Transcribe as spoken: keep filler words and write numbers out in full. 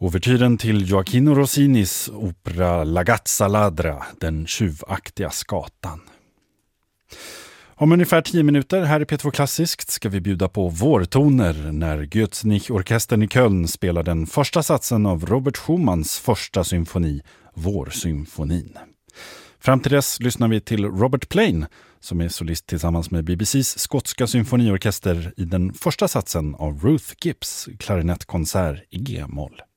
Ouvertyren till Gioacchino Rossinis opera La Gazza Ladra, den tjuvaktiga skatan. Om ungefär tio minuter här i P två Klassiskt ska vi bjuda på vårtoner när Götznig-orkestern i Köln spelar den första satsen av Robert Schumanns första symfoni, Vårsymfonin. Fram till dess lyssnar vi till Robert Plain som är solist tillsammans med B B C:s skotska symfoniorkester i den första satsen av Ruth Gibbs klarinettkonsert i G-moll.